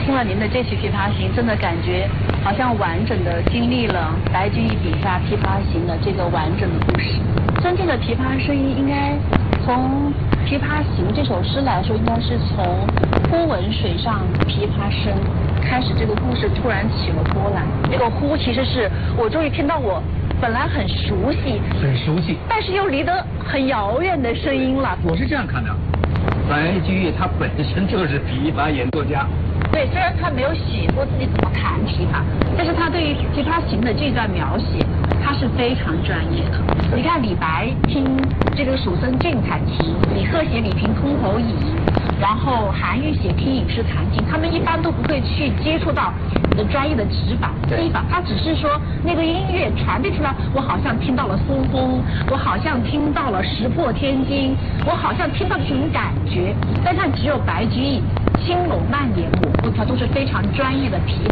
听了您的这曲《琵琶行》，真的感觉好像完整的经历了白居易笔下《琵琶行》的这个完整的故事。尊敬的琵琶声音，应该从《琵琶行》这首诗来说，应该是从忽闻水上琵琶声开始，这个故事突然起了波澜。这个忽其实是我终于听到我本来很熟悉，但是又离得很遥远的声音了。 我是这样看的，白居易他本身就是琵琶演奏家。 对，虽然他没有写过自己怎么弹琵琶，但是他对于《琵琶行》的这段描写，他是非常专业的。你看李白听这个蜀僧俊弹琴，李贺写李瓶箜篌引，然后韩愈写听隐诗弹琴，他们一般都不会去接触到专业的指法、技法，他只是说那个音乐传递出来，我好像听到了松风，我好像听到了石破天惊，我好像听到这种感觉。但他只有白居易青龙慢眼模糊，他都是非常专业的琵琶。